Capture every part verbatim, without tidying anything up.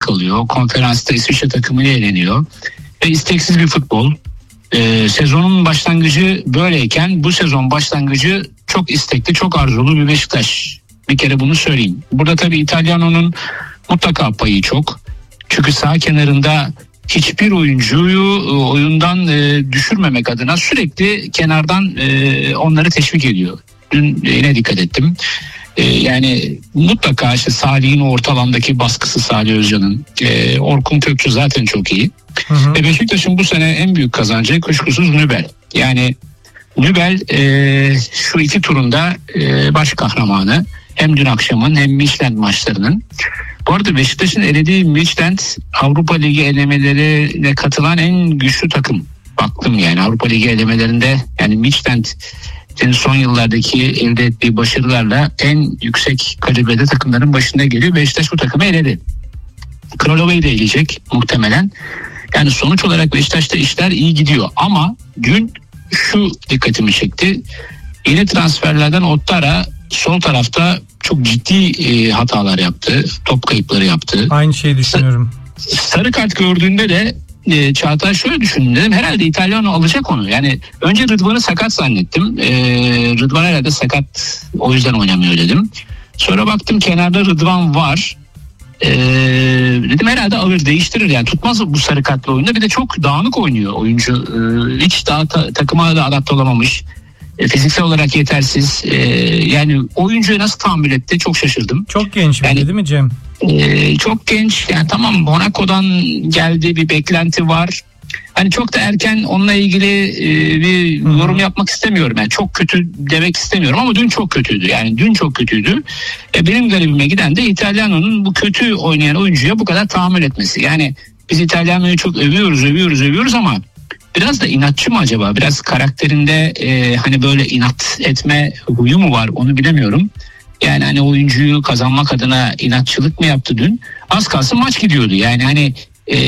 kalıyor. Konferansta İsviçre takımıyla eğleniyor. Ve isteksiz bir futbol. Ee, sezonun başlangıcı böyleyken bu sezon başlangıcı çok istekli, çok arzulu bir Beşiktaş. Bir kere bunu söyleyeyim. Burada tabii İtalyano'nun mutlaka payı çok. Çünkü sağ kenarında hiçbir oyuncuyu oyundan e, düşürmemek adına sürekli kenardan e, onları teşvik ediyor. Dün yine dikkat ettim. E, yani mutlaka işte Salih'in orta alandaki baskısı, Salih Özcan'ın. E, Orkun Kökçü zaten çok iyi. Hı hı. E, Beşiktaş'ın bu sene en büyük kazancı kuşkusuz Nübel. Yani Nübel e, şu iki turunda e, baş kahramanı. Hem dün akşamın hem Midtjylland maçlarının. Bu arada Beşiktaş'ın elediği Midtjylland Avrupa Ligi elemelerine katılan en güçlü takım. Baktım yani Avrupa Ligi elemelerinde yani Midtjylland'in son yıllardaki elde ettiği başarılarla en yüksek kalibrede takımların başında geliyor. Beşiktaş bu takımı eledi. Kralova'yı da eleyecek muhtemelen. Yani sonuç olarak Beşiktaş'ta işler iyi gidiyor. Ama dün şu dikkatimi çekti. Yeni transferlerden Ottara sol tarafta çok ciddi e, hatalar yaptı. Top kayıpları yaptı. Aynı şeyi düşünüyorum. Sarı kart gördüğünde de e, Çağatay şöyle düşündüm, dedim herhalde İtalyano alacak onu. Yani önce Rıdvan'ı sakat zannettim. E, Rıdvan herhalde sakat, o yüzden oynamıyor dedim. Sonra baktım kenarda Rıdvan var. E, dedim herhalde alır, değiştirir yani, tutmaz bu sarı kartlı oyunda. Bir de çok dağınık oynuyor oyuncu. E, hiç daha ta, takıma da adapte olamamış. Fiziksel olarak yetersiz. Ee, yani oyuncuyu nasıl tahammül etti çok şaşırdım. Çok genç yani, değil mi Cem? E, çok genç. Yani tamam, Monaco'dan geldiği bir beklenti var. Hani çok da erken onunla ilgili e, bir Hı-hı. yorum yapmak istemiyorum. Yani çok kötü demek istemiyorum ama dün çok kötüydü. Yani dün çok kötüydü. E, benim garibime giden de İtalyano'nun bu kötü oynayan oyuncuya bu kadar tahammül etmesi. Yani biz İtalyano'yu çok övüyoruz, övüyoruz, övüyoruz ama biraz da inatçı mı acaba? Biraz karakterinde e, hani böyle inat etme huyu mu var, onu bilemiyorum. Yani hani oyuncuyu kazanmak adına inatçılık mı yaptı dün? Az kalsın maç gidiyordu. Yani hani e,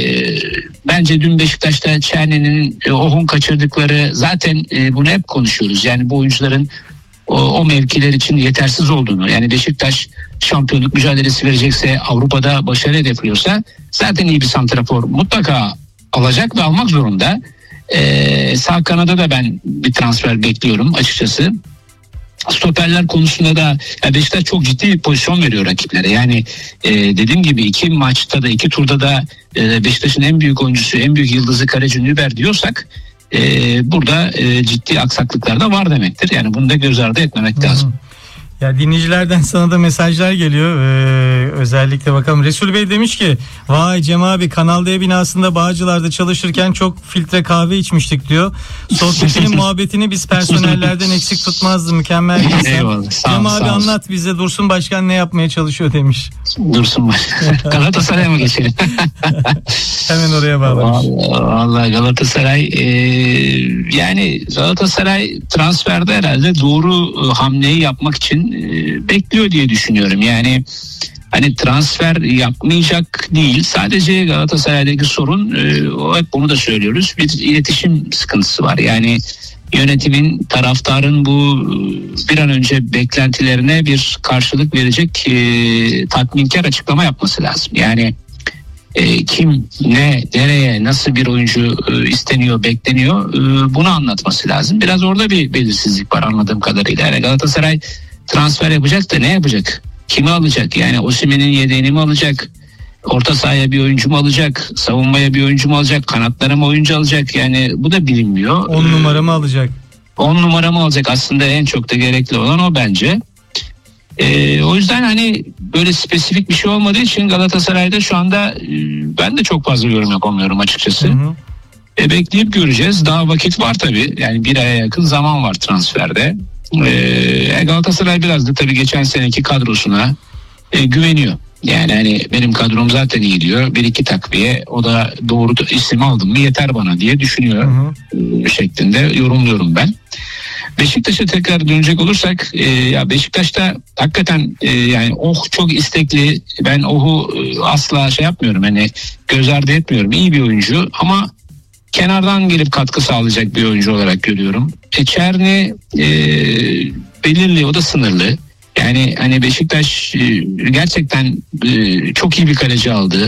bence dün Beşiktaş'ta Çerne'nin e, Ohun kaçırdıkları, zaten e, bunu hep konuşuyoruz. Yani bu oyuncuların o, o mevkiler için yetersiz olduğunu. Yani Beşiktaş şampiyonluk mücadelesi verecekse, Avrupa'da başarı hedefliyorsa zaten iyi bir santrafor mutlaka alacak ve almak zorunda. Ee, sağ kanada da ben bir transfer bekliyorum açıkçası. Stoperler konusunda da Beşiktaş çok ciddi bir pozisyon veriyor rakiplere. Yani e, dediğim gibi iki maçta da iki turda da e, Beşiktaş'ın en büyük oyuncusu, en büyük yıldızı Kaleci Nüber diyorsak e, burada e, ciddi aksaklıklar da var demektir. Yani bunu da göz ardı etmemek Hı-hı. lazım. Ya dinleyicilerden sana da mesajlar geliyor. Ee, özellikle bakalım. Resul Bey demiş ki vay Cem abi, Kanal D binasında Bağcılar'da çalışırken çok filtre kahve içmiştik diyor. Sohbetini muhabbetini biz personellerden eksik tutmazdı, mükemmel bir insan. Eyvallah. Sağ Cem ol, abi anlat bize, Dursun Başkan ne yapmaya çalışıyor demiş. Dursun Başkan. Galatasaray'a mı geçelim? Hemen oraya bağlamış. Vallahi Galatasaray e, yani Galatasaray transferde herhalde doğru hamleyi yapmak için e, bekliyor diye düşünüyorum. Yani hani transfer yapmayacak değil. Sadece Galatasaray'daki sorun, e, o hep bunu da söylüyoruz, bir iletişim sıkıntısı var. Yani yönetimin, taraftarın bu bir an önce beklentilerine bir karşılık verecek e, tatminkar açıklama yapması lazım. Yani e, kim, ne, nereye, nasıl bir oyuncu e, isteniyor, bekleniyor, e, bunu anlatması lazım. Biraz orada bir belirsizlik var anladığım kadarıyla. Yani Galatasaray transfer yapacak da ne yapacak? Kimi alacak? Yani Osimhen'in yedeğini mi alacak? Orta sahaya bir oyuncu mu alacak? Savunmaya bir oyuncu mu alacak? Kanatlara mı oyuncu alacak? Yani bu da bilinmiyor. on numara mı alacak? on numara mı alacak? Aslında en çok da gerekli olan o bence. Ee, o yüzden hani böyle spesifik bir şey olmadığı için Galatasaray'da şu anda e, ben de çok fazla yorum yapamıyorum açıkçası. Hı hı. E, bekleyip göreceğiz. Daha vakit var tabii. Yani bir aya yakın zaman var transferde. Ee, Galatasaray biraz da tabii geçen seneki kadrosuna e, güveniyor. Yani hani benim kadrom zaten iyi diyor. Bir iki takviye, o da doğru isim aldım mı yeter bana diye düşünüyor. Hı hı. Şeklinde yorumluyorum ben. Beşiktaş'a tekrar dönecek olursak e, ya Beşiktaş'ta hakikaten e, yani Oh çok istekli. Ben Oh'u e, asla şey yapmıyorum, hani göz ardı etmiyorum. İyi bir oyuncu ama kenardan gelip katkı sağlayacak bir oyuncu olarak görüyorum. E, Çerni e, belirli, o da sınırlı. Yani hani Beşiktaş e, gerçekten e, çok iyi bir kaleci aldı.